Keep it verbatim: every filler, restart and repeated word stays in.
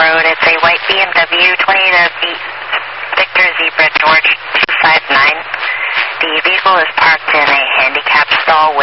Road. It's a white B M W twenty to Victor Zebra George two five nine. The vehicle is parked in a handicap stall